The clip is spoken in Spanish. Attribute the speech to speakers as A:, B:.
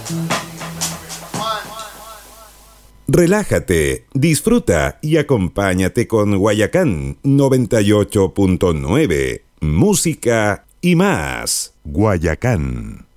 A: Relájate, disfruta y acompáñate con Guayacán 98.9. Música y más. Guayacán.